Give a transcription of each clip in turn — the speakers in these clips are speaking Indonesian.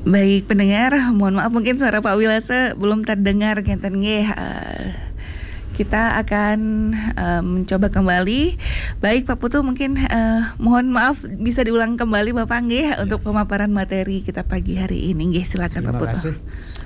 Baik pendengar, mohon maaf mungkin suara Pak Wilasa belum terdengar ngenten nggih. Kita akan mencoba kembali. Baik Pak Putu, mungkin mohon maaf bisa diulang kembali Bapak nggih untuk pemaparan materi kita pagi hari ini nggih, silakan Pak Putu. Terima kasih.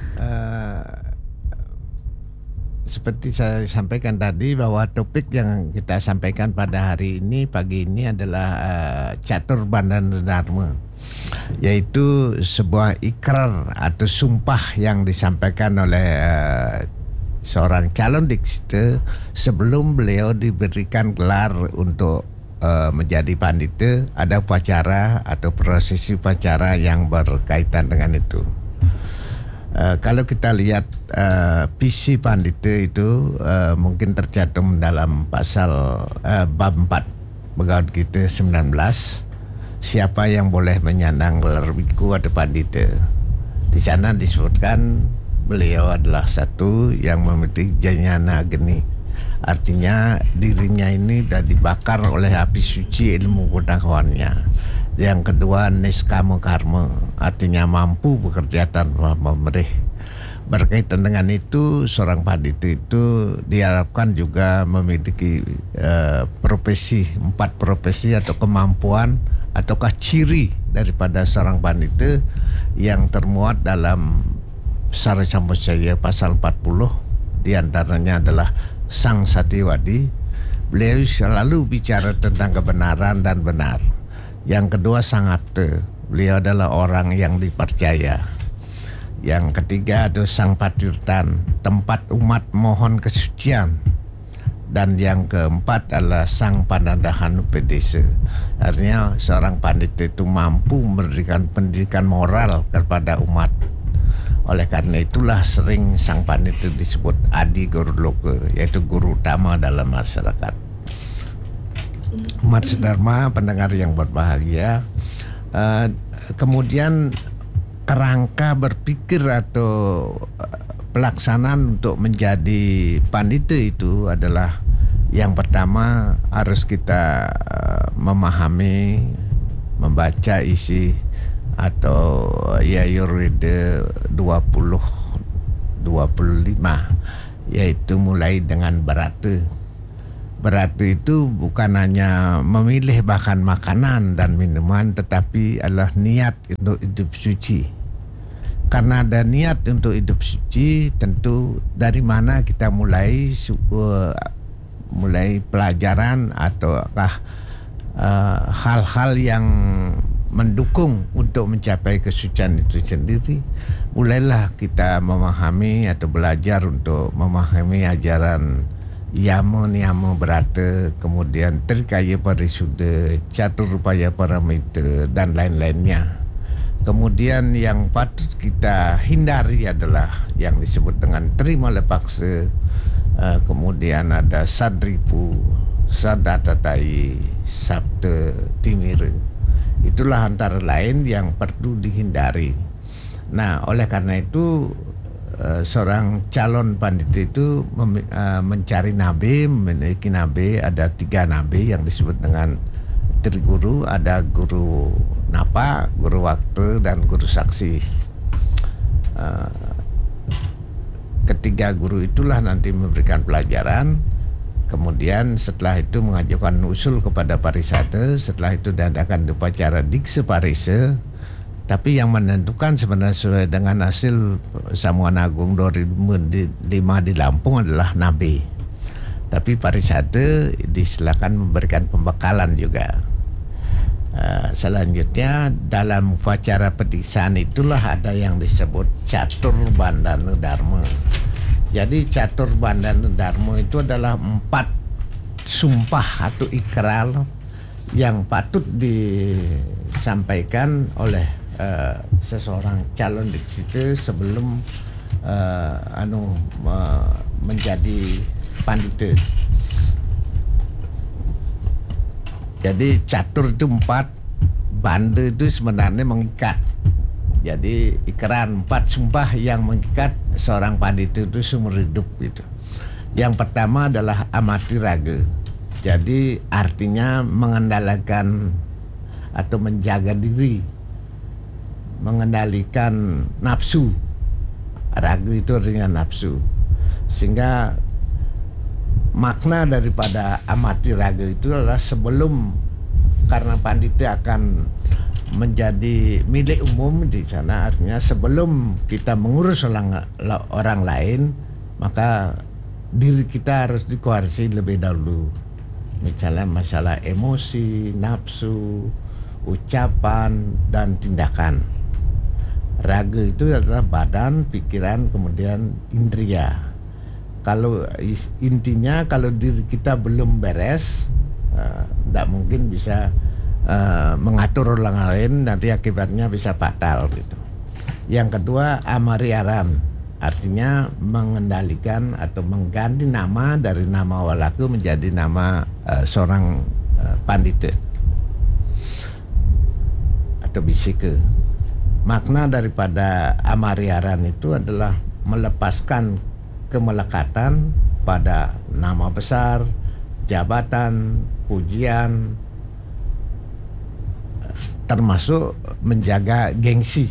Seperti saya sampaikan tadi bahwa topik yang kita sampaikan pada hari ini pagi ini adalah catur bandana dharma, yaitu sebuah ikrar atau sumpah yang disampaikan oleh seorang calon dikshita sebelum beliau diberikan gelar untuk menjadi pandita. Ada upacara atau prosesi upacara yang berkaitan dengan itu. Kalau kita lihat visi pandita itu mungkin tercantum dalam pasal bab 4 Bhagavad Gita 19, siapa yang boleh menyandang gelar biku atau pandita. Di sana disebutkan beliau adalah satu yang memiliki jnana geni, artinya dirinya ini sudah dibakar oleh api suci ilmu pengetahuannya. Yang kedua, niskama karma, artinya mampu bekerja tanpa pamrih. Berkaitan dengan itu, seorang pandita itu diharapkan juga memiliki profesi, 4 profesi atau kemampuan ataukah ciri daripada seorang pandita yang termuat dalam Sara Sambhojaya pasal 40. Di antaranya adalah Sang Satyawadi. Beliau selalu bicara tentang kebenaran dan benar. Yang kedua, Sang Apta, beliau adalah orang yang dipercaya. Yang ketiga ada Sang Patirtan, tempat umat mohon kesucian. Dan yang keempat adalah Sang Panadahan Upedesa, artinya seorang pandita itu mampu memberikan pendidikan moral kepada umat. Oleh karena itulah sering sang pandita disebut Adi Guru Loka, yaitu guru utama dalam masyarakat. Umat sedharma, pendengar yang berbahagia, kemudian kerangka berpikir atau pelaksanaan untuk menjadi pandita itu adalah yang pertama harus kita memahami, membaca isi atau Yajurveda 20-25, yaitu mulai dengan Barata. Barata itu bukan hanya memilih bahan makanan dan minuman, tetapi adalah niat untuk hidup suci. Karena ada niat untuk hidup suci, tentu dari mana kita mulai pelajaran ataukah hal-hal yang mendukung untuk mencapai kesucian itu sendiri. Mulailah kita memahami atau belajar untuk memahami ajaran Yama Niyama Barata, kemudian Trikaya Parisuddha, Caturupaya Paramita dan lain-lainnya. Kemudian yang patut kita hindari adalah yang disebut dengan Trimala Paksa, kemudian ada Sadripu, Sadatatai, Sabda Timira. Itulah antara lain yang perlu dihindari. Nah, oleh karena itu seorang calon pandita itu mencari nabi, memiliki nabi. Ada 3 nabi yang disebut dengan Triguru. Ada guru napa, guru waktu, dan guru saksi. Ketiga guru itulah nanti memberikan pelajaran. Kemudian setelah itu mengajukan usul kepada Parisada. Setelah itu diadakan upacara Diksa Parisa. Tapi yang menentukan sebenarnya sesuai dengan hasil Samuan Agung 2005 di Lampung adalah nabi. Tapi Parisada disilakan memberikan pembekalan juga. Selanjutnya dalam upacara pediksaan itulah ada yang disebut catur bandana dharma. Jadi catur bandana dharma itu adalah 4 sumpah atau ikrar yang patut disampaikan oleh seseorang calon dikshita sebelum menjadi pandita. Jadi catur itu 4, banda itu sebenarnya mengikat. Jadi ikrar 4 sumpah yang mengikat seorang pandita itu seumur hidup gitu. Yang pertama adalah amati raga. Jadi artinya mengendalikan atau menjaga diri, mengendalikan nafsu. Raga itu artinya nafsu. Sehingga makna daripada amati raga itu adalah sebelum, karena pandita akan menjadi milik umum di sana, artinya sebelum kita mengurus orang lain, maka diri kita harus dikuasai lebih dahulu. Misalnya masalah emosi, nafsu, ucapan, dan tindakan. Raga itu adalah badan, pikiran, kemudian indria. Kalau intinya kalau diri kita belum beres, tidak mungkin bisa mengatur orang lain, nanti akibatnya bisa fatal gitu. Yang kedua, amariaran, artinya mengendalikan atau mengganti nama dari nama walaku menjadi nama seorang pandita atau bisika. Makna daripada amariaran itu adalah melepaskan kemelekatan pada nama besar, jabatan, pujian, termasuk menjaga gengsi.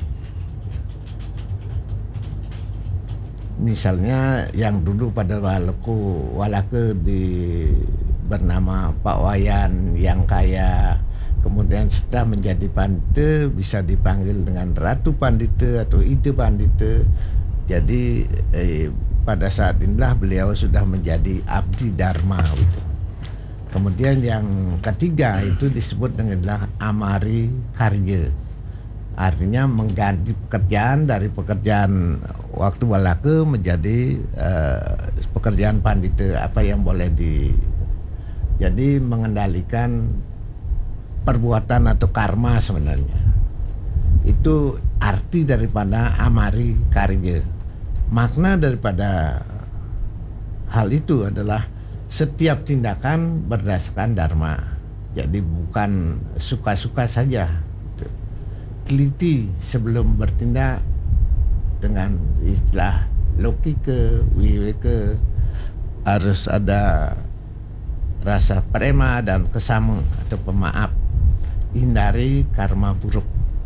Misalnya yang dulu pada walaku bernama Pak Wayan yang kaya, kemudian setelah menjadi pandita bisa dipanggil dengan Ratu Pandita atau Ida Pandita. Jadi pada saat inilah beliau sudah menjadi abdi dharma gitu. Kemudian yang ketiga itu disebut dengan amari karya, artinya mengganti pekerjaan dari pekerjaan waktu walaku menjadi pekerjaan pandita, apa yang boleh jadi mengendalikan perbuatan atau karma sebenarnya. Itu arti daripada amari karya. Makna daripada hal itu adalah setiap tindakan berdasarkan dharma. Jadi bukan suka-suka saja. Teliti sebelum bertindak dengan istilah logika, viveka, harus ada rasa prema dan kesama atau pemaaf. Hindari karma buruk.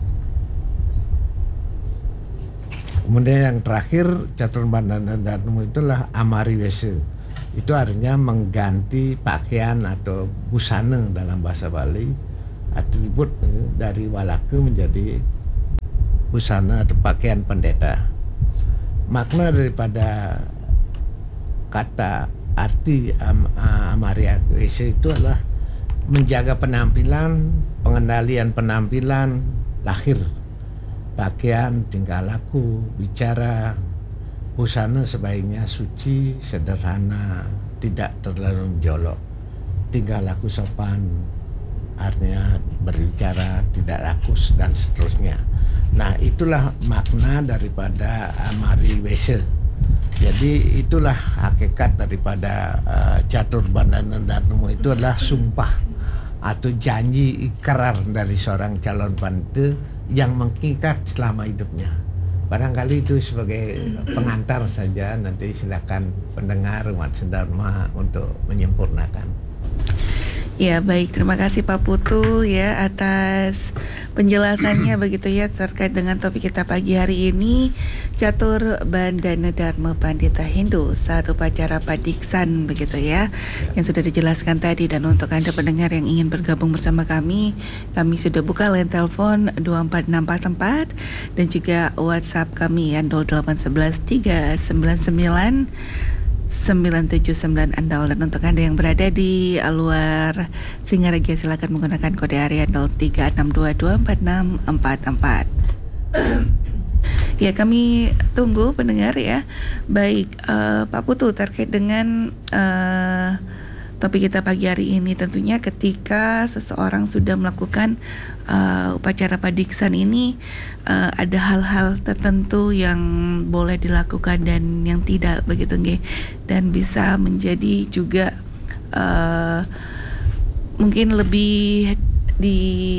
Kemudian yang terakhir, catur bandana dharma itulah amari wesa. Itu artinya mengganti pakaian atau busana dalam bahasa Bali, atribut dari walaku menjadi busana atau pakaian pendeta. Makna daripada kata arti amari wesa itu adalah menjaga penampilan, pengendalian penampilan lahir, pakaian, tingkah laku, bicara. Busana sebaiknya suci, sederhana, tidak terlalu menjolok. Tingkah laku sopan, artinya berbicara tidak rakus dan seterusnya. Nah, itulah makna daripada amari wesa. Jadi itulah hakikat daripada catur bandana dharma itu adalah sumpah atau janji ikrar dari seorang calon pandita yang mengikat selama hidupnya. Barangkali itu sebagai pengantar saja, nanti silakan pendengar umat sedharma untuk menyempurnakan. Ya, baik, terima kasih Pak Putu ya atas penjelasannya begitu ya terkait dengan topik kita pagi hari ini, Catur Bandana Dharma Pandita Hindu saat upacara Padiksan begitu ya, yang sudah dijelaskan tadi. Dan untuk Anda pendengar yang ingin bergabung bersama kami sudah buka line telepon 24644 dan juga WhatsApp kami ya 0811 399 979 Andol. Dan untuk Anda yang berada di luar Singaraja silakan menggunakan kode area 0362246444. Ya, kami tunggu pendengar ya. Baik, Pak Putu, terkait dengan topik kita pagi hari ini, tentunya ketika seseorang sudah melakukan upacara padiksan ini, ada hal-hal tertentu yang boleh dilakukan dan yang tidak begitu nggih, dan bisa menjadi juga mungkin lebih di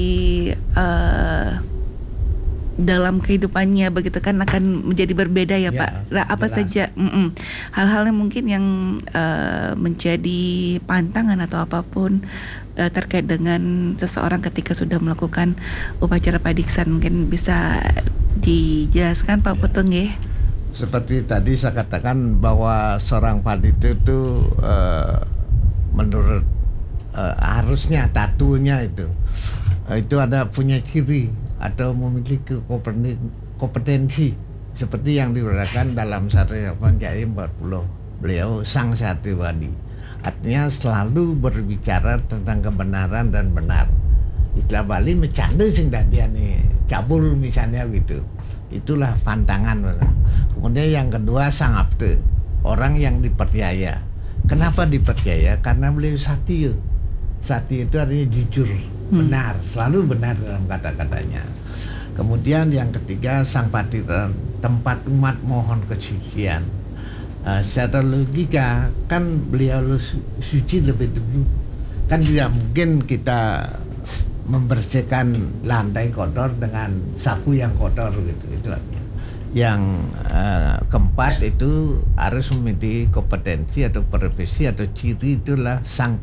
dalam kehidupannya begitu kan akan menjadi berbeda ya, Pak. Nah, apa jelas saja hal-hal yang mungkin yang menjadi pantangan atau apapun terkait dengan seseorang ketika sudah melakukan upacara padiksan, mungkin bisa dijelaskan Pak Putu nggih. Seperti tadi saya katakan bahwa seorang pandita itu menurut harusnya tatunya itu ada punya ciri atau memiliki kompetensi seperti yang diuraikan dalam Satyapan Kiai 40. Beliau sang Satyawadi, artinya selalu berbicara tentang kebenaran dan benar. Istilah Bali bercanda sing dadiane cabul misalnya gitu. Itulah pantangan. Kemudian yang kedua sang abte, orang yang dipercaya. Kenapa dipercaya? Karena beliau satya. Satya itu artinya jujur, benar, selalu benar dalam kata-katanya. Kemudian yang ketiga sang patira, tempat umat mohon kesucian. Secara logika kan beliau suci lebih dulu. Kan tidak mungkin kita membersihkan lantai kotor dengan sapu yang kotor gitu, itu artinya. Yang keempat itu harus memiliki kompetensi atau profesi atau ciri, itulah sang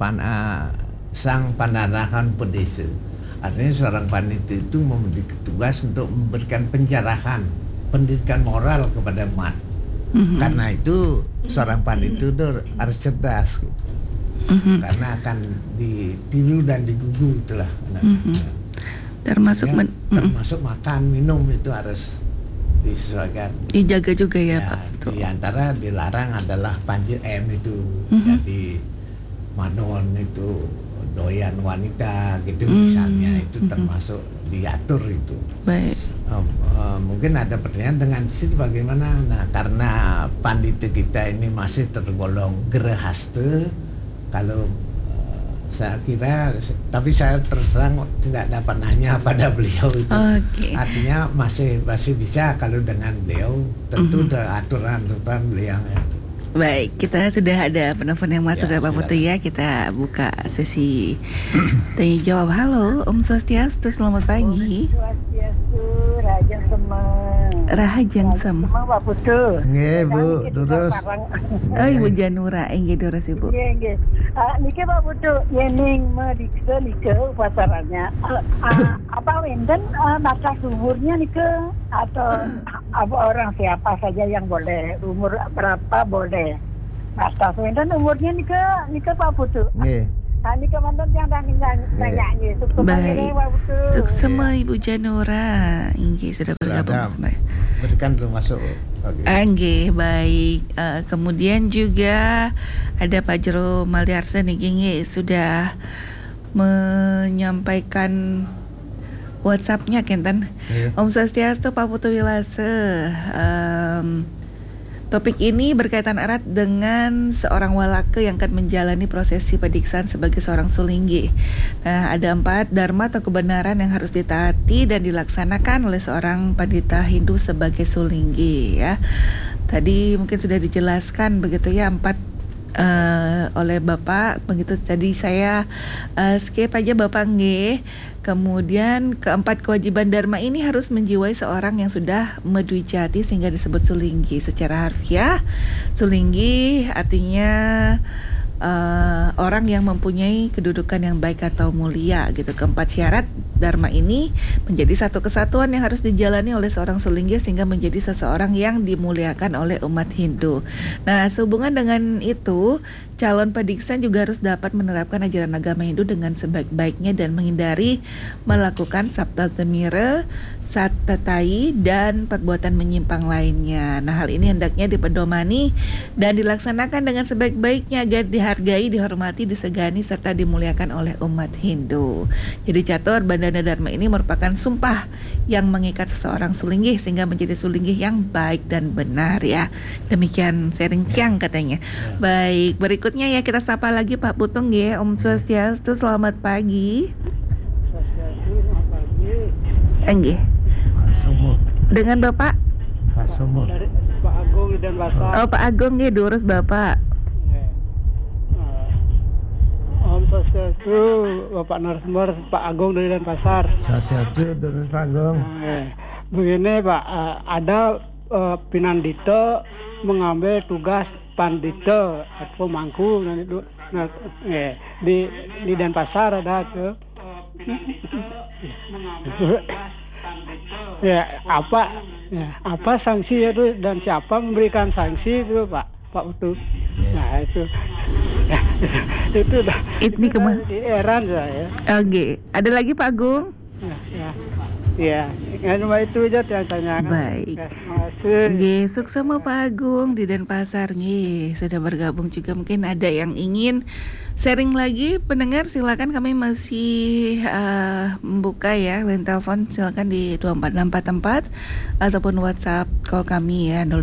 panarahan pedesa. Artinya seorang panitia itu memiliki tugas untuk memberikan pencerahan, pendidikan moral kepada umat. Karena itu seorang panitia itu harus cerdas gitu. Karena akan ditiru dan digugu itulah. Termasuk makan minum itu harus disesuaikan. Dijaga juga ya Pak. Di antara dilarang adalah panji itu, jadi madon itu, doyan wanita gitu misalnya, itu termasuk diatur itu. Baik. Mungkin ada pertanyaan dengan sini bagaimana? Nah, karena pandita kita ini masih tergolong gerahasta. Kalau saya kira, tapi saya terus terang tidak dapat nanya pada beliau itu. Artinya masih bisa kalau dengan beliau tentu ada aturan-aturan beliau. Baik, kita sudah ada penelpon yang masuk ya Pak Putu ya. Kita buka sesi tanya jawab. Halo, Om Swastiastu, selamat pagi. Om Swastiastu, Rahajang Semang. Rahajang Semang Pak Putu. Nggih, Bu, terus. Oh, Ibu Janura, nggih terus Ibu. Nggih. Niki Pak Putu, yening medikse nike upacaranya. Apa wenten batas umurnya nike atau orang siapa saja yang boleh, umur berapa boleh? Batas wenten umurnya nike Pak Putu. Nggih. Nike mantan yang nyanyi. Baik. Suksema Ibu Janura. Nggih, sudah bergabung sama. Berikan belum masuk. Nggih, baik. Kemudian juga ada Pak Jero Maliarsa nggih sudah menyampaikan WhatsApp-nya Kenten. Om Swastiastu, Pak Putu Wilase. Topik ini berkaitan erat dengan seorang walake yang akan menjalani prosesi pediksaan sebagai seorang sulinggi. Nah, ada 4 dharma atau kebenaran yang harus ditaati dan dilaksanakan oleh seorang pandita Hindu sebagai sulinggi ya. Tadi mungkin sudah dijelaskan begitu ya 4 oleh Bapak begitu. Tadi saya skip aja Bapak nggih. Kemudian keempat kewajiban dharma ini harus menjiwai seorang yang sudah medwijati sehingga disebut sulinggi. Secara harfiah, sulinggi artinya orang yang mempunyai kedudukan yang baik atau mulia gitu. Keempat syarat dharma ini menjadi satu kesatuan yang harus dijalani oleh seorang sulinggi sehingga menjadi seseorang yang dimuliakan oleh umat Hindu. Nah, sehubungan dengan itu, calon pediksan juga harus dapat menerapkan ajaran agama Hindu dengan sebaik-baiknya dan menghindari melakukan saptatemira, satatai, dan perbuatan menyimpang lainnya. Nah, hal ini hendaknya dipedomani dan dilaksanakan dengan sebaik-baiknya agar dihargai, dihormati, disegani, serta dimuliakan oleh umat Hindu. Jadi catur bandana dharma ini merupakan sumpah yang mengikat seseorang sulinggi sehingga menjadi sulinggi yang baik dan benar ya. Demikian sharing Tiang katanya. Baik, berikutnya ya kita sapa lagi Pak Putung ya. Om Swastiastu, selamat pagi. Selamat pagi. Enggih. Dengan Bapak? Pak Somo. Dari Pak Agung di Denpasar. Oh, Pak Agung nggih, durus Bapak. Om Swastiastu, Bapak Narasumber, Pak Agung dari Denpasar. Swastiastu, terus Pak Agung. Begini Pak, ada Pinandita mengambil tugas pandita atau mangku di Denpasar ada tuh. Ya, apa sanksi itu dan siapa memberikan sanksi itu Pak Putu. Nah itu, itu dah. Ini di eran saya. Oke, ada lagi Pak Agung? Ya, cuma itu aja yang tanyakan. Baik. Nggih, sukses sama Pak Agung di Denpasar nggih. Sudah bergabung juga, mungkin ada yang ingin sharing lagi. Pendengar silakan, kami masih membuka ya line telepon, silakan di 24644 ataupun WhatsApp call kami ya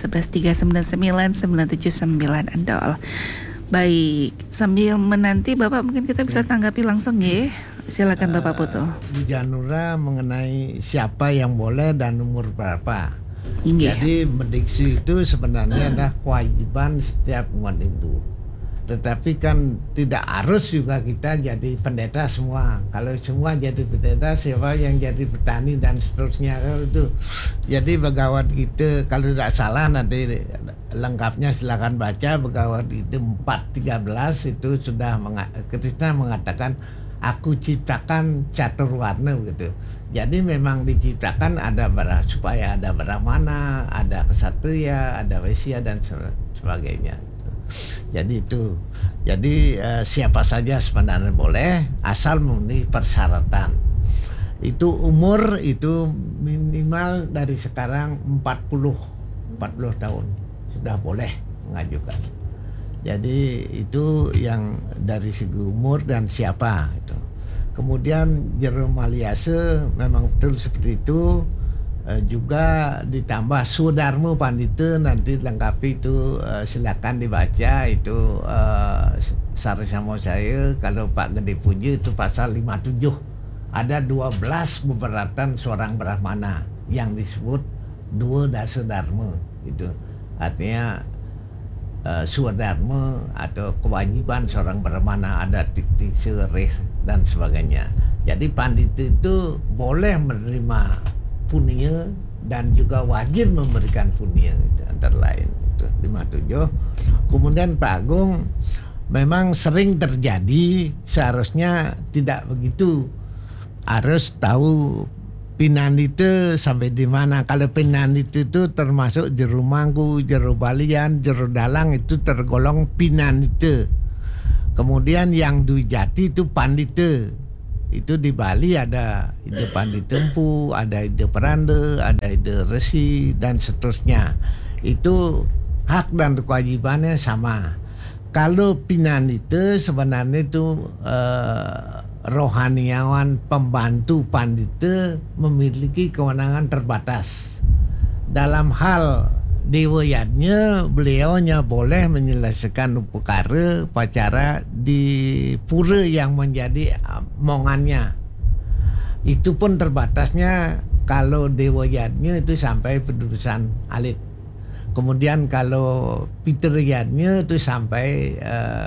08113999799 Andol. Baik, sambil menanti Bapak mungkin kita bisa tanggapi langsung ya. Silakan Bapak Putu. Bu Janura mengenai siapa yang boleh dan umur berapa. Iya. Jadi mendiksi itu sebenarnya adalah kewajiban setiap umat Hindu. Tetapi kan tidak harus juga kita jadi pendeta semua. Kalau semua jadi pendeta, siapa yang jadi petani dan seterusnya itu. Jadi Bhagavad Gita kalau tidak salah nanti lengkapnya silakan baca Bhagavad Gita 4:13 itu sudah Krishna mengatakan aku ciptakan catur warna gitu. Jadi memang diciptakan ada supaya ada Brahmana, ada Ksatria, ada Vaisya dan sebagainya. Jadi itu. Jadi siapa saja sebenarnya boleh asal memenuhi persyaratan. Itu umur itu minimal dari sekarang 40 tahun sudah boleh mengajukan. Jadi itu yang dari segi umur dan siapa itu. Kemudian Jeromaliase memang betul seperti itu, juga ditambah Swadharma Pandita nanti lengkapi itu silakan dibaca itu sari sama saya kalau Pak Gede Puji itu pasal 57 ada 12 pemberatan seorang Brahmana yang disebut dua dasa dharma itu artinya Swadharma atau kewajiban seorang Brahmana ada titik res dan sebagainya. Jadi pandita itu boleh menerima punya dan juga wajib memberikan punya itu antara lain itu 57. Kemudian Pak Agung memang sering terjadi seharusnya tidak begitu. Harus tahu Pinandita sampai di mana. Kalau Pinandita itu termasuk Jero Mangku, Jero Balian, Jero Dalang itu tergolong Pinandita. Kemudian yang Dwijati itu Pandita. Itu di Bali ada ide Pandita Empu, ada ide Peranda, ada ide Resi dan seterusnya. Itu hak dan kewajibannya sama. Kalau Pinandita sebenarnya itu rohaniawan pembantu pandita memiliki kewenangan terbatas. Dalam hal dewayatnya beliaunya boleh menyelesaikan perkara pacara di pura yang menjadi mongannya. Itu pun terbatasnya kalau dewayatnya itu sampai pendudusan alit. Kemudian kalau piteriannya itu sampai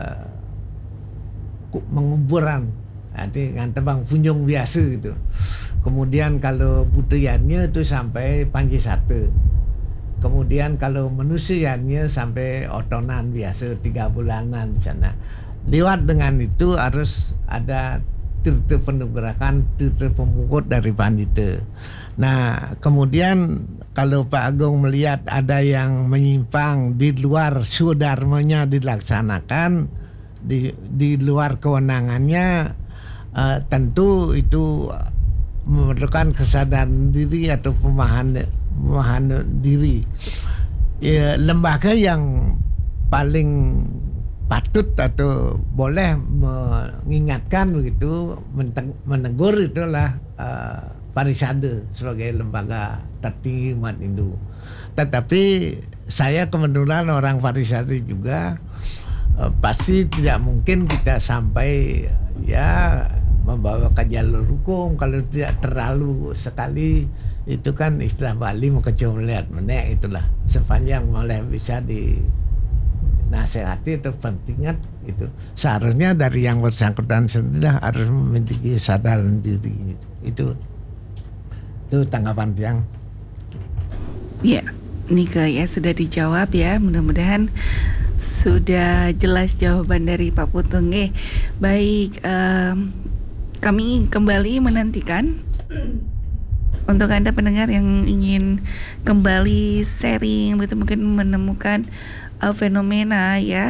menguburan, nanti ngantebang funjung biasa gitu. Kemudian kalau butuyannya itu sampai panjisata. Kemudian kalau manusianya sampai otonan biasa 3 bulanan di sana. Lewat dengan itu harus ada tirta penugrakan, tirta pemukut dari pandita. Nah, kemudian kalau Pak Agung melihat ada yang menyimpang di luar swadharmanya dilaksanakan, di luar kewenangannya, tentu itu memerlukan kesadaran diri atau pemahaman diri. Ya, lembaga yang paling patut atau boleh mengingatkan begitu, menegur itulah Parisada sebagai lembaga tertinggi umat Hindu. Tetapi saya kebetulan orang Parisada juga, pasti tidak mungkin kita sampai ya membawa ke jalur hukum kalau tidak terlalu sekali. Itu kan istilah Bali mengkecoh melihat menek, itulah sepanjang mulai bisa dinasehati atau pentingan itu seharusnya dari yang bersangkutan sendiri harus memiliki kesadaran diri. Itu tanggapan Tiang. Ya, Nika ya sudah dijawab ya, mudah-mudahan sudah jelas jawaban dari Pak Putung. Baik, kami kembali menantikan Untuk Anda pendengar yang ingin kembali sharing begitu, mungkin menemukan fenomena ya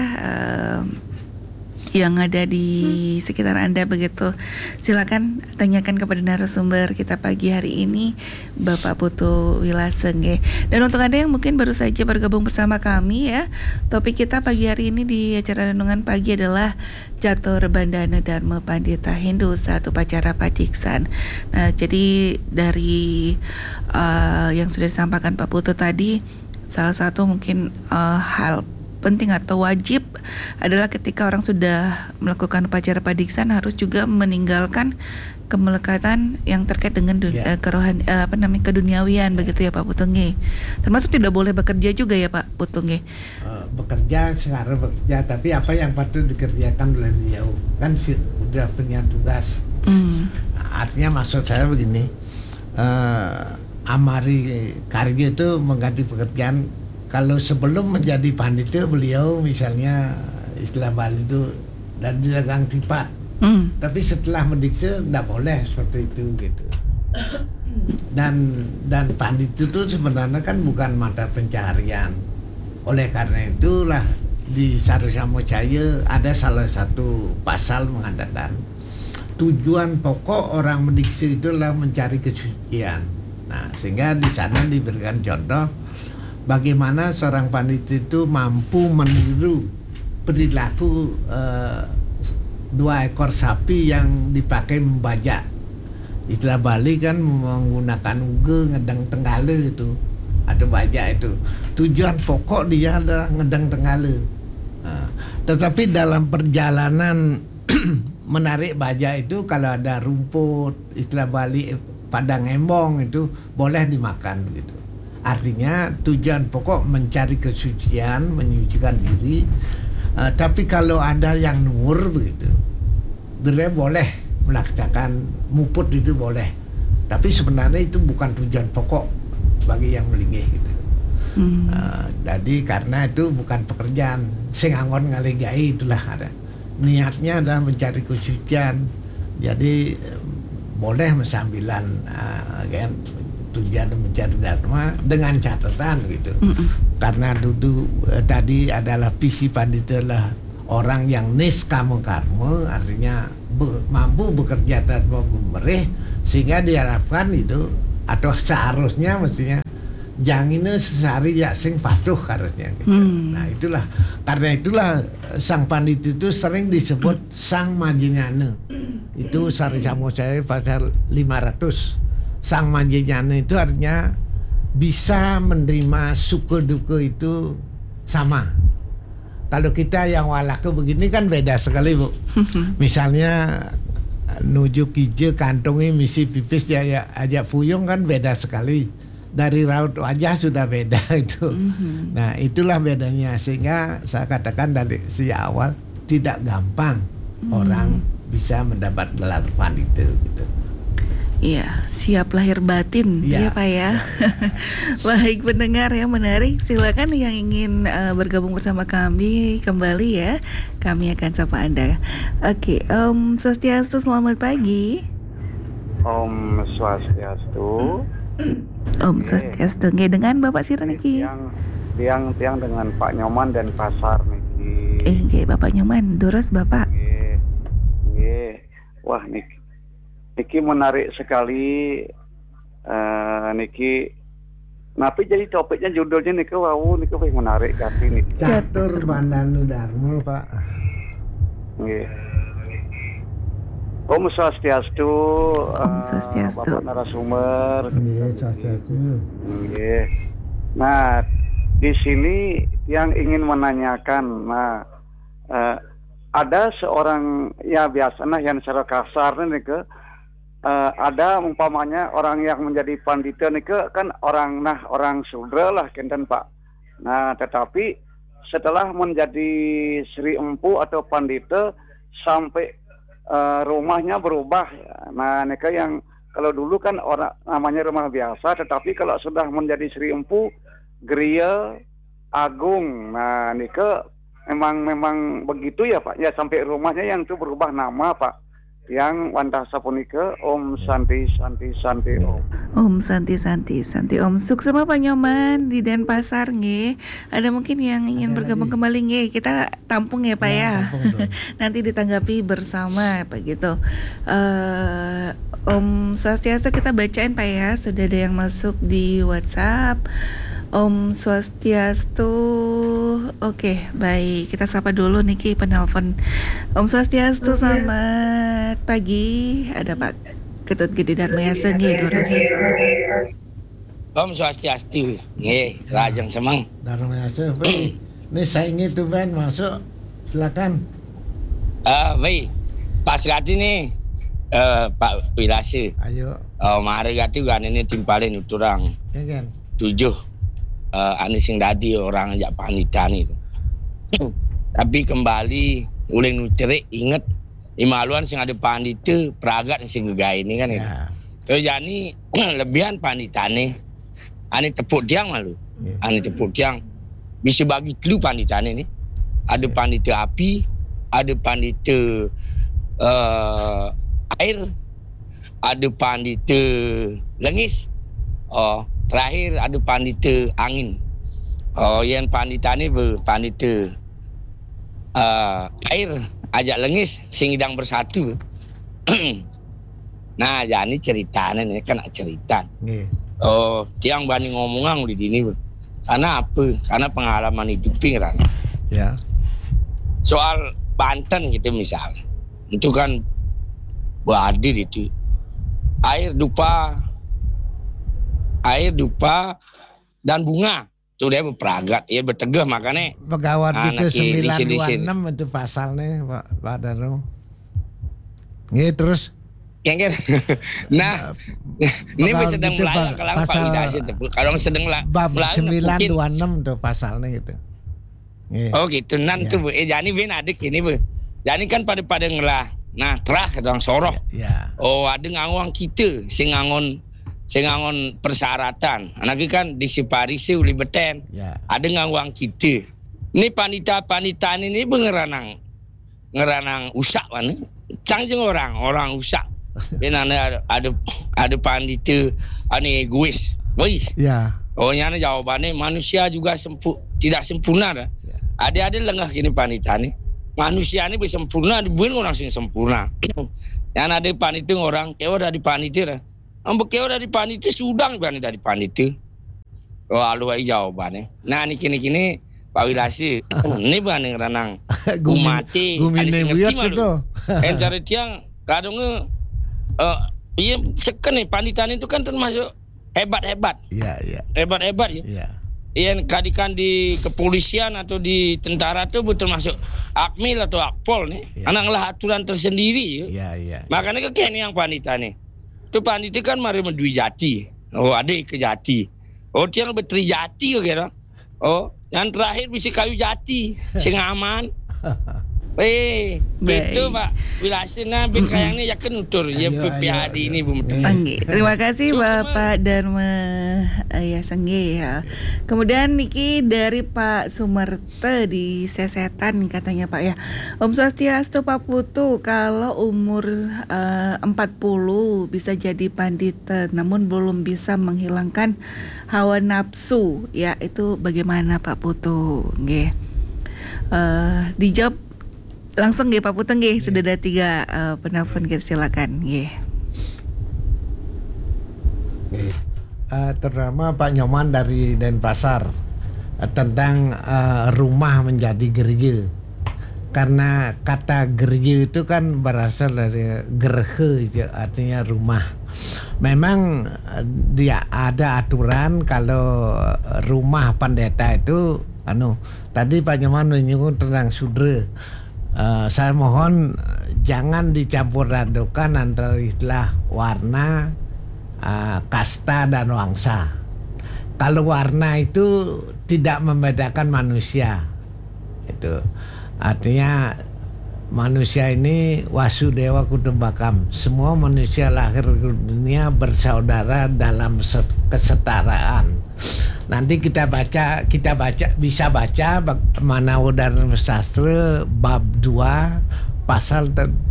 yang ada di sekitar Anda begitu, silakan tanyakan kepada narasumber kita pagi hari ini, Bapak Putu Wilaseng. Dan untuk Anda yang mungkin baru saja bergabung bersama kami ya, topik kita pagi hari ini di acara Renungan Pagi adalah Catur Bandana Dharma Pandita Hindu saat upacara Padiksan. Nah, jadi dari yang sudah disampaikan Pak Putu tadi, salah satu mungkin hal penting atau wajib adalah ketika orang sudah melakukan upacara Padiksan harus juga meninggalkan kemelekatan yang terkait dengan keduniawian begitu ya Pak Putu. Termasuk tidak boleh bekerja juga ya Pak Putu. Bekerja sekarang bekerja, tapi apa yang patut dikerjakan oleh beliau kan sudah punya tugas. Artinya maksud saya begini, Amari Karya itu mengganti pekerjaan. Kalau sebelum menjadi pandita beliau misalnya istilah Bali itu dan dagang tipat, tapi setelah mendiksa tidak boleh seperti itu gitu. Dan pandita itu sebenarnya kan bukan mata pencaharian. Oleh karena itulah di Sarasamocaya ada salah satu pasal mengatakan tujuan pokok orang mendiksa itu adalah mencari kesucian. Nah, sehingga di sana diberikan contoh bagaimana seorang pandita itu mampu meniru perilaku 2 ekor sapi yang dipakai membajak. Istilah Bali kan menggunakan uga ngedang tenggala itu atau bajak itu. Tujuan pokok dia adalah ngedang tenggala. Tetapi dalam perjalanan menarik bajak itu kalau ada rumput, istilah Bali padang embong itu boleh dimakan begitu. Artinya tujuan pokok mencari kesucian, menyucikan diri. Tapi kalau ada yang nur begitu, beliau boleh melaksanakan muput itu boleh. Tapi sebenarnya itu bukan tujuan pokok bagi yang melinggih gitu. Jadi karena itu bukan pekerjaan, sing anggon ngaligai itulah ada. Niatnya adalah mencari kesucian. Jadi boleh sambilan kan tujuan mencari dharma dengan catatan gitu. Karena dulu tadi adalah visi pandita adalah orang yang niskama karma, artinya mampu bekerja tanpa memerih, sehingga diharapkan itu atau seharusnya mestinya jangan sesari ya sing patuh harusnya gitu. Nah itulah karena itulah sang pandita itu sering disebut sang manjinyana. Itu Sarasamocaya pasal 500. Sang manjinyana itu artinya bisa menerima suka duka itu sama. Kalau kita yang walaka begini kan beda sekali Bu. Misalnya nuju kije kantongi misi pipis ya ajak fuyung kan beda sekali. Dari raut wajah sudah beda itu. Nah itulah bedanya, sehingga saya katakan dari sejak awal tidak gampang orang bisa mendapat gelar pandita gitu. Iya, siap lahir batin ya Pak ya. Baik pendengar yang menarik, silakan yang ingin bergabung bersama kami kembali ya. Kami akan sapa Anda. Oke, Om Swastiastu, selamat pagi. Om Swastiastu. Om Swastiastu. Dengan Bapak Siran niki. Tiang dengan Pak Nyoman dan Pasar niki. Nggih, Bapak Nyoman, durus Bapak. Nggih. Wah niki menarik sekali, niki. Tapi jadi topiknya judulnya niki niki menarik kali niki. Catur Bandana Dharma Pak. Nggih. Om Swastiastu. Om Swastiastu. Bapak narasumber. Nggih, Swastiastu. Nggih. Nah, di sini yang ingin menanyakan, ada seorang ya biasanya yang secara kasar nih ada umpamanya orang yang menjadi pandita nih kan orang sudra lah kenten Pak. Nah, tetapi setelah menjadi Sri Empu atau pandita sampai rumahnya berubah. Nah, nika yang kalau dulu kan orang namanya rumah biasa, tetapi kalau sudah menjadi Sri Empu, Griya Agung. Nah, nika memang begitu ya Pak. Ya sampai rumahnya yang itu berubah nama Pak. yang wantah sapunika Om Santi Santi Santi Om. Om Santi Om. Sukses sama Pak Nyoman di Denpasar nggih. Ada mungkin yang ingin bergabung kembali nggih. Kita tampung ya Pak ya. Nanti ditanggapi bersama Pak gitu. Om Swastiastu kita bacain Pak ya. Sudah ada yang masuk di WhatsApp. Om Swastiastu. Oke, baik. Kita sapa dulu niki penelpon. Om Swastiastu, selamat pagi. Ada Pak Ketut Gede Darmayasa nggih Durus. Om Swastiastu. Nggih, Lajeng Semeng. Darmayasa. Ini saya ingin tuh Ben masuk. Silakan. Baik. Pas gati nih Pak Wilase. Ayo. Mari gati kan ini timpalin uturang. Kan. 7 ane sing dadi orang ajak panitan itu. Tapi kembali uleng nutere inget imaluan sing ada pandita pragat sing gegai ini kan itu. Terus jani lebihan panditane ane tepuk tiang malu. Ane tepuk tiang bisa bagi clue panditane ni. Ada pandita api, ada pandita air, ada pandita lengis. Terakhir ada pandita angin. Yang pandita ni pandita air ajak lengis sing hidang bersatu. Nah, jadi ceritanya ni kan cerita. Tiang bani ngomongan di sini. Karena apa? Karena pengalaman hidup kan. Ya. Soal Banten gitu misal. Itu kan berhadir itu. Air dupa dan bunga itu dia berperagat, ia bertegah makanya Pegawat itu 926 di itu pasalnya Pak Darno. Nggih terus. Yang nah, ini sedang melayang kalau Pak Widasi kalau sedang bab 926 itu pasalnya gitu. Oh gitu, nan tuh jadi ben ada gini bu. Jadi kan pada ngelah. Nah, terah kedang soroh. Ya. Ada ngawang kita sing ngangon persyaratan. Anaknya kan disiparisi uli beten. Ya. Ada ngawang kita. Ini panita ini ngeranang usak mana? Cangjeng orang usak. Dan ada pandita ane egois. Woi. Ya. Nyana jawabannya manusia juga tidak sempurna dah. Ya. Ada lengah gini panita ni. Manusia ni bersempurna, dibuat orang sing sempurna. Yang ada panita orang kewa dari panita dah. Ambek kewa dari panita sudang bani dari panita. Lalu ai jawabannya. Nah ni kini Pak Wilasi ni bani renang umati ada sing ngerti malu. Cari tiang kadang iya seken nih panitan itu kan termasuk hebat-hebat. Iya. Hebat-hebat ya. Iya. Yang kadikan di kepolisian atau di tentara itu betul masuk akmil atau akpol nih. Ya. Ananglah aturan tersendiri. Iya. Makanya kekeh nih yang panitia nih. Itu panitia kan mari mendui jati. Ada ke jati. Dia beteri jati kira. Yang terakhir bisa kayu jati. Sing aman. Betul Pak Wilasena bin kayangnya ya kenutur ya PPAD ini Bu. Terima kasih Bapak Dharma ya Sengge ya. Kemudian niki dari Pak Sumerte di Sesetan katanya Pak ya. Om Swastiastu Pak Putu, kalau umur 40 bisa jadi pandita namun belum bisa menghilangkan hawa nafsu ya, itu bagaimana Pak Putu? Nggih. Dijawab langsung nggih Pak Putu nggih, sudah ada 3 penelpon kita silakan nggih. Terutama Pak Nyoman dari Denpasar tentang rumah menjadi gereja. Karena kata gereja itu kan berasal dari gerhe, artinya rumah. Memang dia ada aturan kalau rumah pendeta itu tadi Pak Nyoman menyinggung tentang sudra. Saya mohon jangan dicampur adukan antara istilah warna, kasta dan wangsa. Kalau warna itu tidak membedakan manusia, itu artinya manusia ini wasudewa kutumbakam. Semua manusia lahir ke dunia bersaudara dalam kesetaraan. Nanti kita bisa baca Manawodharma Sastra bab 2 pasal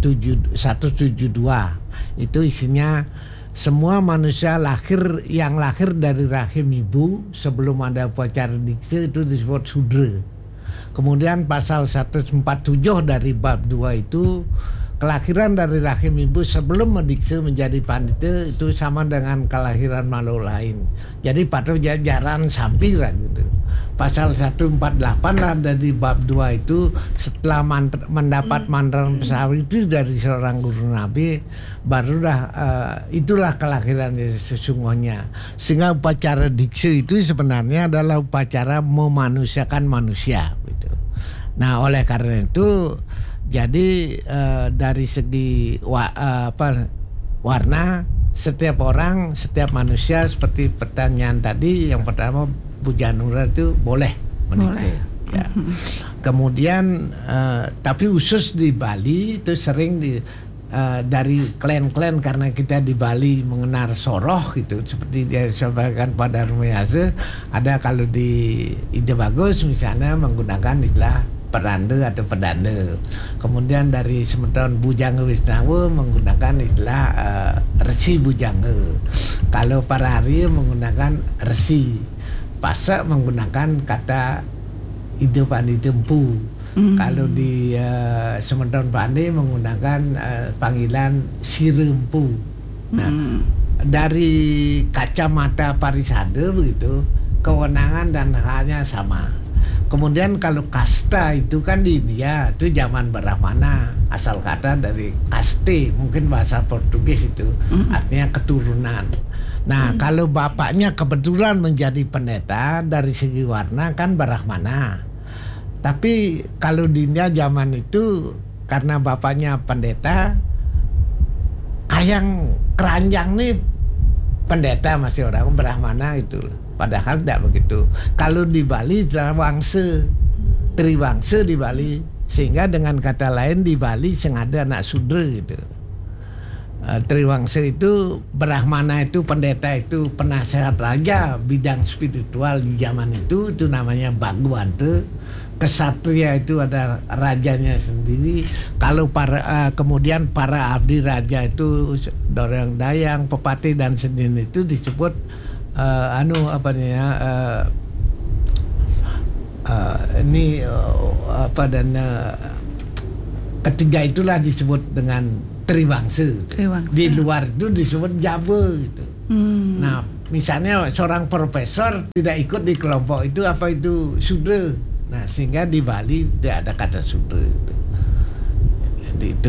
172 itu isinya semua manusia yang lahir dari rahim ibu sebelum ada upacara dikse itu disebut sudra. Kemudian pasal 147 dari bab 2 itu kelahiran dari rahim ibu sebelum mendikse menjadi pandita itu sama dengan kelahiran makhluk lain. Jadi patut jajaran samping lah gitu. Pasal 148 lah dari bab 2 itu setelah mendapat mandaran pesawat itu dari seorang guru Nabi, barulah itulah kelahiran sesungguhnya. Sehingga upacara dikse itu sebenarnya adalah upacara memanusiakan manusia gitu. Nah, oleh karena itu jadi dari segi warna setiap orang, setiap manusia seperti pertanyaan tadi yang pertama Pujanura itu boleh mendikse. Ya. Kemudian tapi khusus di Bali itu sering dari klan-klan karena kita di Bali mengenal soroh gitu seperti dia sampaikan pada Rumiyase, ada kalau di Ide Bagus misalnya menggunakan istilah perande atau pedande. Kemudian dari Semeton Bujangga Wisnawa menggunakan istilah resi bujangga. Kalau para Arya menggunakan resi. Pasak menggunakan kata Ide Pandita Empu. Kalau di Semeton Pande menggunakan panggilan Sirempu. Nah, dari kacamata parisade begitu, kewenangan dan haknya sama. Kemudian kalau kasta itu kan di India itu zaman Brahmana, asal kata dari kaste, mungkin bahasa Portugis itu artinya keturunan. Nah, kalau bapaknya kebetulan menjadi pendeta dari segi warna kan Brahmana. Tapi kalau di India zaman itu karena bapaknya pendeta, kayang keranjang nih pendeta masih orang Brahmana itu. Padahal tidak begitu. Kalau di Bali Wangsa, Triwangsa di Bali, sehingga dengan kata lain di Bali sengaja anak sudra gitu. Triwangsa itu Brahmana itu pendeta itu penasehat raja bidang spiritual di zaman itu namanya Bhagwanta. Kesatria itu ada rajanya sendiri. Kalau kemudian para abdi raja itu Dorang Dayang, Pepati dan Sedin itu disebut ketiga itulah disebut dengan Triwangsa. Di luar itu disebut Jaba gitu. Nah, misalnya seorang profesor tidak ikut di kelompok itu apa itu sudra. Nah, sehingga di Bali tidak ada kata sudra itu. Jadi itu.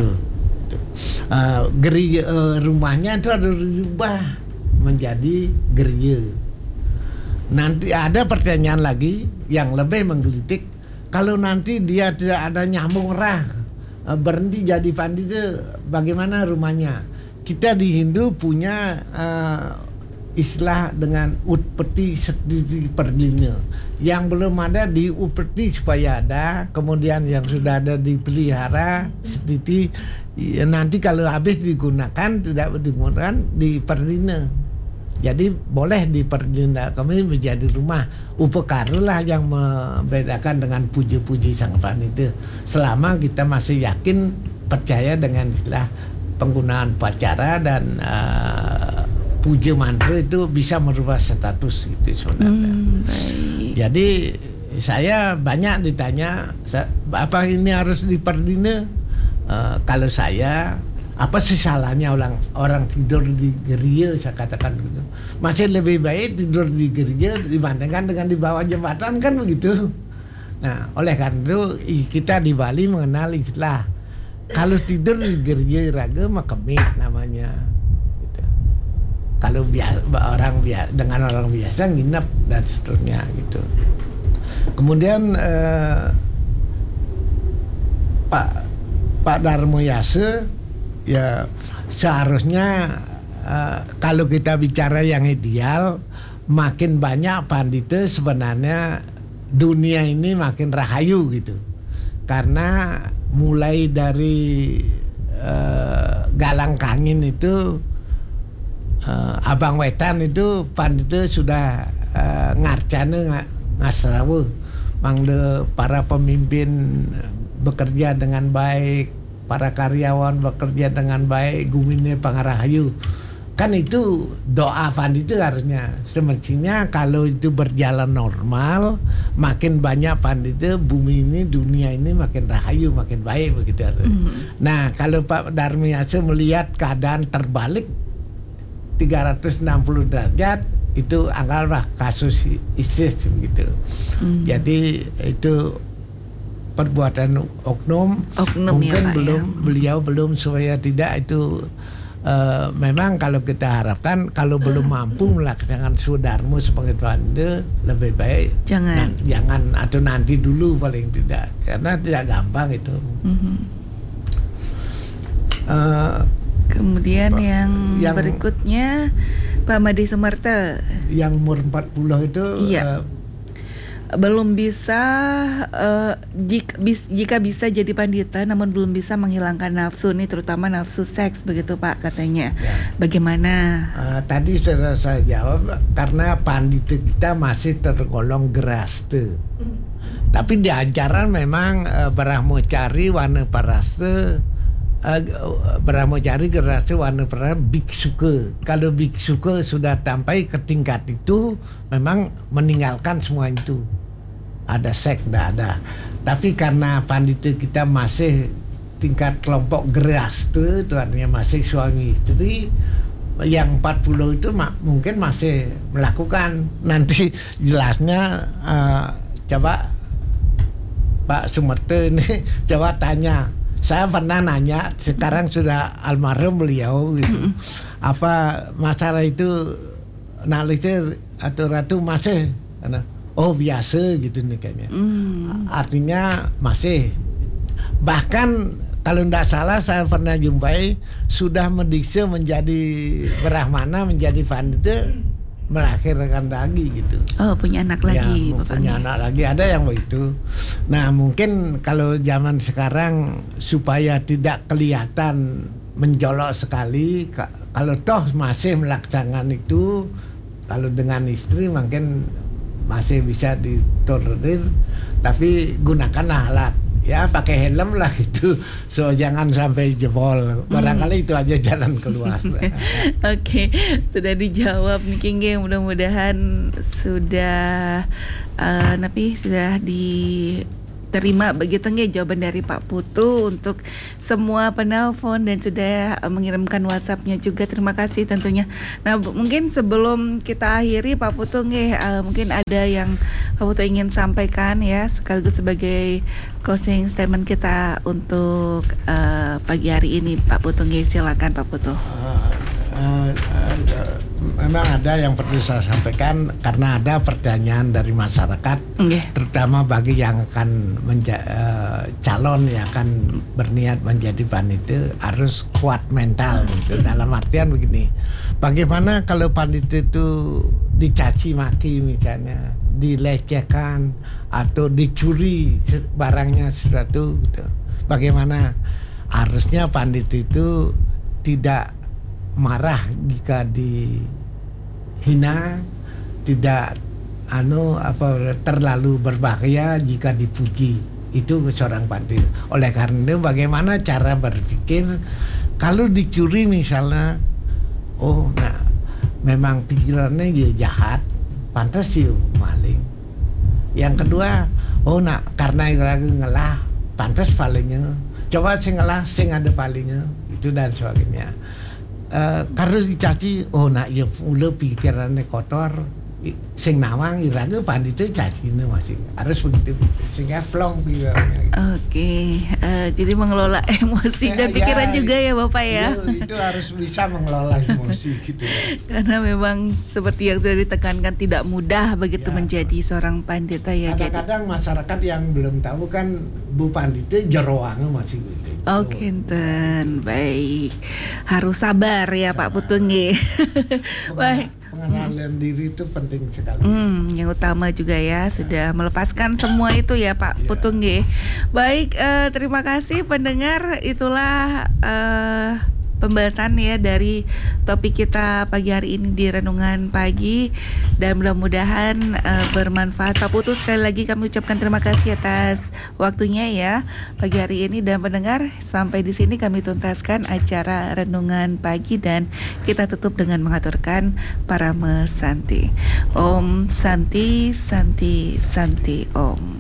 Rumahnya itu harus diubah menjadi gereja. Nanti ada pertanyaan lagi yang lebih menggelitik, kalau nanti dia tidak ada nyambung rah, berhenti jadi pandita, bagaimana rumahnya? Kita di Hindu punya istilah dengan utpeti setiti perlina. Yang belum ada di upeti supaya ada, kemudian yang sudah ada dipelihara setiti, nanti kalau habis digunakan tidak digunakan di perlina. Jadi boleh di perlina kami menjadi rumah upekara lah yang membedakan dengan puji-puji sang pandita. Selama kita masih yakin percaya dengan istilah penggunaan upacara dan puja mantra itu bisa merubah status gitu sebenarnya. Jadi saya banyak ditanya apa ini harus diperdina. Kalau saya apa sih salahnya orang tidur di gereja, saya katakan begitu. Masih lebih baik tidur di gereja dibandingkan dengan di bawah jembatan kan begitu. Nah, oleh karena itu kita di Bali mengenal istilah kalau tidur di gereja raga mah kemit namanya. Gitu. Kalau dengan orang biasa nginep dan seterusnya gitu. Kemudian Pak Darmoyase ya seharusnya kalau kita bicara yang ideal, makin banyak pandita sebenarnya dunia ini makin rahayu gitu. Karena mulai dari Galang Kangin itu Abang Wetan itu pandita sudah ngarcana ngasrawu mangde para pemimpin bekerja dengan baik, para karyawan bekerja dengan baik, gumine pangarahayu. Kan itu doa pandita harusnya. Semestinya kalau itu berjalan normal, makin banyak pandita, bumi ini, dunia ini makin rahayu, makin baik begitu. Nah, kalau Pak Darmiasa melihat keadaan terbalik 360 derajat, itu anggaplah kasus ISIS begitu. Jadi itu perbuatan oknum mungkin ya, Pak, belum ya. Beliau belum supaya tidak itu memang kalau kita harapkan kalau belum mampu melaksanakan sudarmu sebagai Tuanda lebih baik Jangan atau nanti dulu paling tidak karena tidak gampang itu. Kemudian yang berikutnya Pak Made Sumarta yang umur 40 itu iya. Belum bisa jika bisa jadi pandita namun belum bisa menghilangkan nafsu nih, terutama nafsu seks begitu Pak katanya. Bagaimana? Tadi sudah saya jawab karena pandita kita masih tergolong geraste. Tapi di ajaran memang Brahmacari Wana Parasta, Brahmacari Gerasa Wana Parasta biksuka. Kalau biksuka sudah sampai ke tingkat itu memang meninggalkan semua itu. Ada seks tidak ada. Tapi karena pandita kita masih tingkat kelompok geraste, itu artinya masih suami istri, yang 40 itu mungkin masih melakukan. Nanti jelasnya coba Pak Sumarta ini coba tanya. Saya pernah nanya, sekarang sudah almarhum beliau gitu. Apa masalah itu nalisir atau ratu masih? Oh biasa gitu nih kayaknya. Artinya masih. Bahkan kalau tidak salah saya pernah jumpai sudah mendiksa menjadi Brahmana, menjadi pandita, melahirkan lagi gitu. Oh punya anak lagi, punya anak lagi, ada yang begitu. Nah mungkin kalau zaman sekarang supaya tidak kelihatan menjolok sekali, kalau toh masih melaksanakan itu, kalau dengan istri mungkin masih bisa ditolerir, tapi gunakanlah alat. Ya pakai helm lah gitu, so jangan sampai jebol. Barangkali itu aja jalan keluar. Oke, sudah dijawab nih Kingge. Mudah-mudahan sudah sudah diterima begitu nggih jawaban dari Pak Putu untuk semua penelpon dan sudah mengirimkan WhatsApp-nya juga. Terima kasih tentunya. Nah, mungkin sebelum kita akhiri Pak Putu nggih, mungkin ada yang Pak Putu ingin sampaikan ya sekaligus sebagai closing statement kita untuk pagi hari ini Pak Putu nggih, silakan Pak Putu. Memang ada yang perlu saya sampaikan karena ada pertanyaan dari masyarakat, terutama bagi yang akan calon yang akan berniat menjadi pandita harus kuat mental gitu. Dalam artian begini, bagaimana kalau pandita itu dicaci maki misalnya, dilecehkan atau dicuri barangnya sesuatu gitu. Bagaimana harusnya pandita itu tidak marah jika dihina, tidak terlalu berbahaya jika dipuji. Itu seorang pandita. Oleh karena itu bagaimana cara berpikir kalau dicuri misalnya, memang pikirannya dia jahat, pantas sih maling. Yang kedua, karena iraga ngelah, pantas palingnya. Coba sing ngelah, sing ada palingnya, itu dan sebagainya. Karena dicaci, ya udah pikirannya kotor, sing nawang iraga pandita caci ini masih harus begitu, sehingga plong pikirannya. Oke, jadi mengelola emosi dan pikiran juga ya Bapak ya. Itu harus bisa mengelola emosi gitu. Karena memang seperti yang sudah ditekankan tidak mudah begitu menjadi seorang pandita ya. Kadang-kadang masyarakat yang belum tahu kan Bu Pandita jeroannya masih gitu. Oke, baik. Harus sabar ya Pak Putu nggih. Baik. Pengenalan diri itu penting sekali. Yang utama juga ya sudah melepaskan semua itu ya Pak Putu nggih. Baik, terima kasih pendengar. Itulah pembahasan ya dari topik kita pagi hari ini di Renungan Pagi, dan mudah-mudahan bermanfaat. Pak Putu, sekali lagi kami ucapkan terima kasih atas waktunya ya pagi hari ini, dan pendengar, sampai di sini kami tuntaskan acara Renungan Pagi dan kita tutup dengan mengaturkan Parame Santi. Om Santi Santi Santi Om.